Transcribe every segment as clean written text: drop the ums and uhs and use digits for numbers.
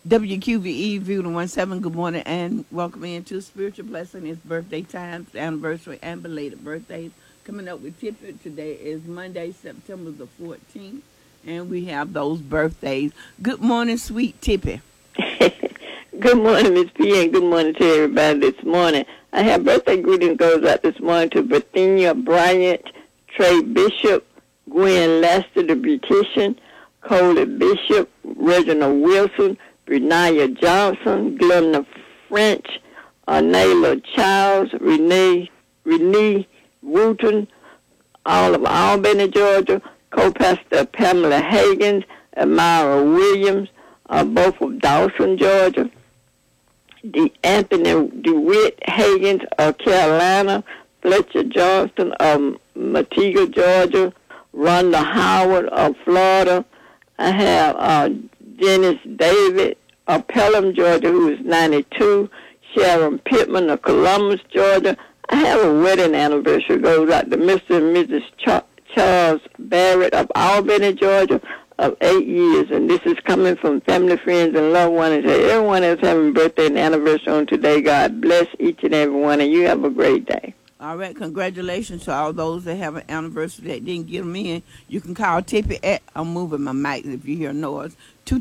WQVE View to 17. Good morning and welcome into Spiritual Blessing. It's birthday time, anniversary, and belated birthdays. Coming up with Tippett today is Monday, September the 14th, and we have those birthdays. Good morning, sweet Tippy. Good morning, Miss P, and good morning to everybody this morning. I have birthday greetings goes out this morning to Bethania Bryant, Trey Bishop, Gwen Lester, the beautician, Coley Bishop, Reginald Wilson, Brenaya Johnson, Glenda French, Nayla Childs, Renee Wooten, all of Albany, Georgia, co-pastor Pamela Hagens, Amara Williams, both of Dawson, Georgia, Anthony DeWitt Hagens of Carolina, Fletcher Johnston of Montego, Georgia, Rhonda Howard of Florida. I have Dennis David of Pelham, Georgia, who is 92, Sharon Pittman of Columbus, Georgia. I have a wedding anniversary goes out to Mr. and Mrs. Charles Barrett of Albany, Georgia, of 8 years. And this is coming from family, friends, and loved ones. And everyone is having birthday and anniversary on today. God bless each and every one, and you have a great day. All right, congratulations to all those that have an anniversary that didn't get them in. You can call Tippy at, I'm moving my mic if you hear noise,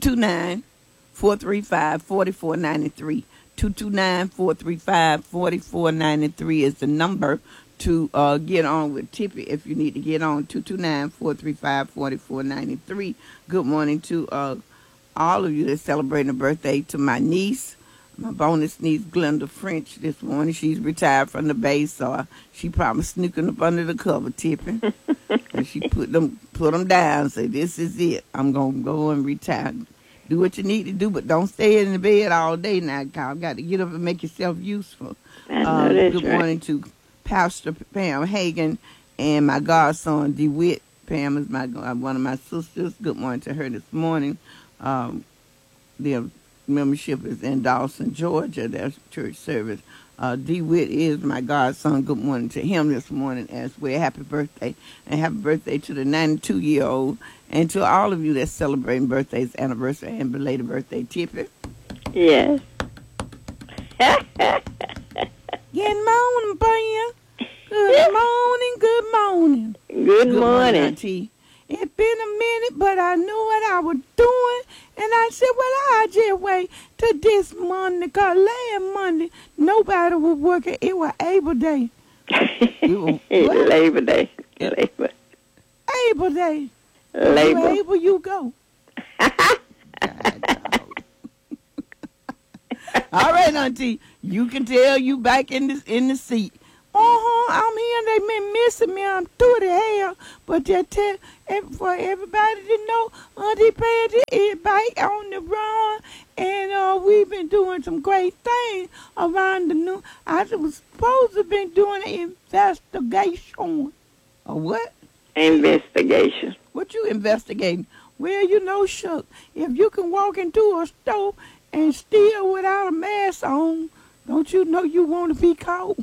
229-435-4493. 229-435-4493 is the number to get on with Tippy if you need to get on. 229-435-4493. Good morning to all of you that's celebrating a birthday. To my niece, my bonus niece, Glenda French, this morning. She's retired from the base, so she probably sneaking up under the cover, Tippy. And she put them down, say, this is it. I'm going to go and retire. Do what you need to do, but don't stay in the bed all day now, Kyle. Got to get up and make yourself useful. Good morning to Pastor Pam Hagan and my godson, DeWitt. Pam is one of my sisters. Good morning to her this morning. Their membership is in Dawson, Georgia. There's church service. DeWitt is my godson. Good morning to him this morning as well. Happy birthday. And happy birthday to the 92-year-old. And to all of you that's celebrating birthdays, anniversary, and belated birthday. Tippy? Yes. Good morning, Pam. Good morning, good morning. Good morning. Auntie. It's been a minute, but I knew what I was doing. And I said, well, I'll just wait till this Monday, because last Monday, nobody was working. It was Labor Day. Labor Day. Labor. Labor Day. Labor. You able, you go. All right, Auntie. You can tell you back in the seat. I'm here. They been missing me. I'm through the hell. But just tell for everybody to know, Auntie Patty is back on the run. And we've been doing some great things around the new. I was supposed to have been doing an investigation. Or what? Investigation. What you investigating? Well, you know, Shuck, if you can walk into a store and steal without a mask on, don't you know you want to be caught?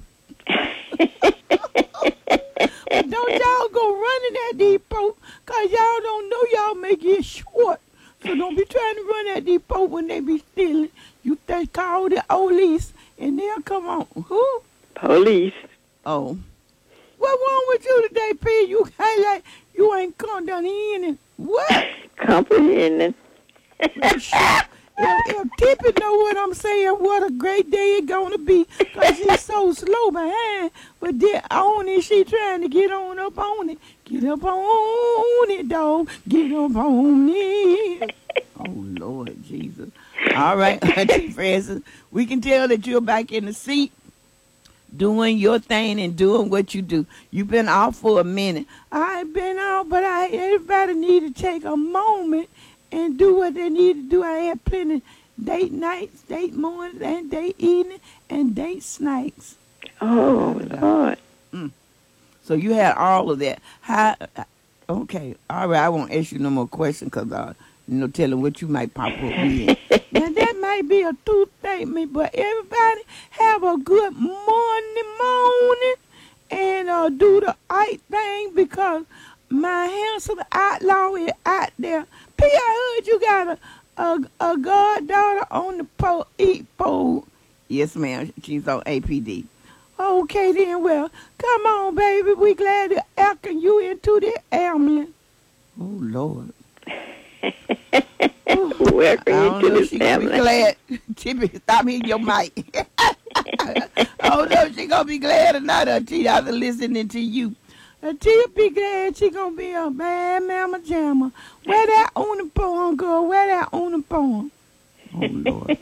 But don't y'all go running that depot, because y'all don't know y'all may get short. So don't be trying to run that depot when they be stealing. You think call the police and they'll come on. Who? Police. Oh. What wrong with you today, P? You like you ain't come down in and what? Comprehending. If Tippy know what I'm saying, what a great day it's going to be, because she's so slow behind. But then on it, she trying to get on up on it. Get up on it, dog. Get up on it. Oh, Lord Jesus. All right, Auntie Francis, we can tell that you're back in the seat doing your thing and doing what you do. You've been off for a minute. I've been off, but everybody need to take a moment and do what they need to do. I had plenty date nights, date mornings, and date evening, and date snacks. Oh, Lord. So you had all of that. Okay, all right, I won't ask you no more questions because, telling what you might pop up with. Now, that might be a true statement, but everybody have a good morning, and do the right thing, because my handsome outlaw is out there. P, I heard you got a goddaughter on the eat pole. Yes, ma'am. She's on APD. Okay, then. Well, come on, baby. We glad to welcome you into the ambulance. Oh, Lord. Welcome you to the family. Be glad. Tippy, stop hitting your mic. I don't know if she gonna be glad or not until after listening to you. Until be glad she gonna be a bad mama jamma. Where that on the poem, girl? Where that on the poem? Oh, Lord.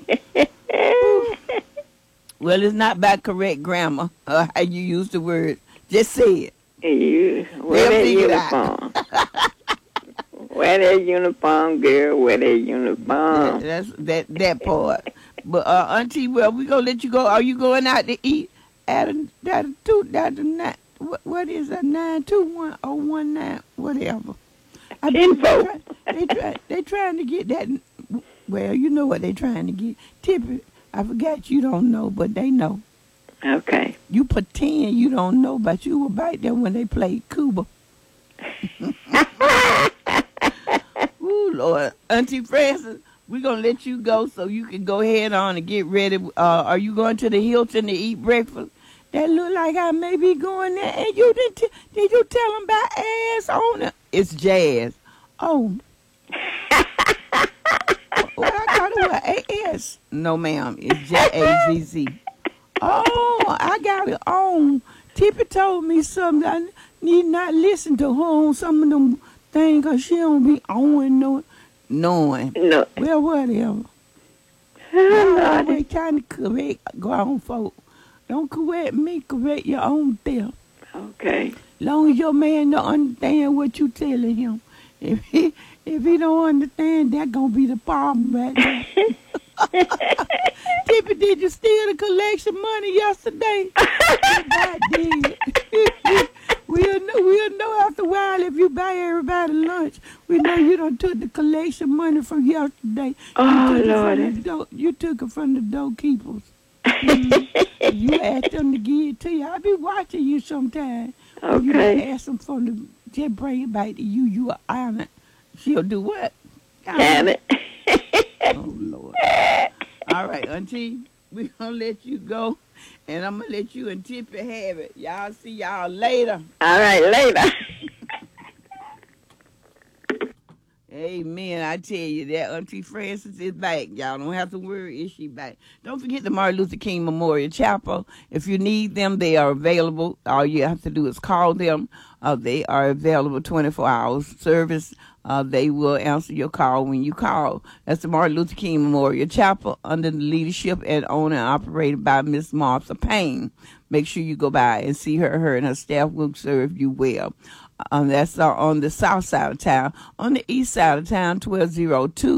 Well, it's not by correct grammar how you use the word. Just say it. Wear that uniform. Wear that uniform, girl. Wear that uniform. That's that part. But Auntie, well, we gonna let you go. Are you going out to eat at a 9? What is that? 921-019, whatever. They trying to get that. Well, you know what they trying to get. Tippy, I forgot you don't know, but they know. Okay. You pretend you don't know, but you were back there when they played Cuba. Ooh, Lord. Auntie Francis, we're going to let you go so you can go ahead on and get ready. Are you going to the Hilton to eat breakfast? That look like I may be going there. And you did you tell them about ass on it? It's Jazz. Oh. Well, I thought it was AS. No, ma'am. It's JAZZ. Oh, I got it on. Tippy told me something. I need not listen to her on some of them things because she don't be on knowing. No. Well, whatever. I always trying to correct grown folk. Don't correct me, correct your own self. Okay. Long as your man don't understand what you telling him. If he don't understand, that gonna be the problem right there. Tippy, did you steal the collection money yesterday? I did. We'll know after a while if you buy everybody lunch. We know you done took the collection money from yesterday. Oh, Lord. You took it from the doorkeepers. You asked them to give it to you. I'll be watching you sometime. Okay. You ask them for the just bring it back to you. You are honored. She'll do what? Damn it. Oh, Lord. All right, Auntie, we're going to let you go, and I'm going to let you and Tippy have it. Y'all see y'all later. All right, later. Amen. I tell you that Auntie Francis is back. Y'all don't have to worry. Is she back? Don't forget the Martin Luther King Memorial Chapel. If you need them, they are available. All you have to do is call them. They are available 24 hours service. They will answer your call when you call. That's the Martin Luther King Memorial Chapel under the leadership and owned and operated by Miss Martha Payne. Make sure you go by and see her. Her and her staff will serve you well. That's on the south side of town. On the east side of town, 1202